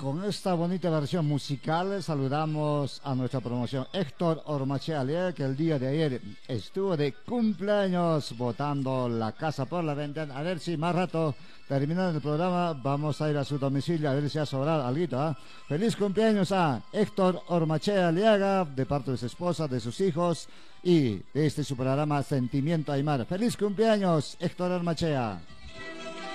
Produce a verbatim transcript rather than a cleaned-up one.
con esta bonita versión musical saludamos a nuestra promoción Héctor Ormachea, que el día de ayer estuvo de cumpleaños botando la casa por la ventana. A ver si más rato, terminando el programa, vamos a ir a su domicilio a ver si ha sobrado algo. ¿eh? Feliz cumpleaños a Héctor Ormachea Aliaga, de parte de su esposa, de sus hijos y de este su programa Sentimiento Aymara. Feliz cumpleaños, Héctor Ormachea.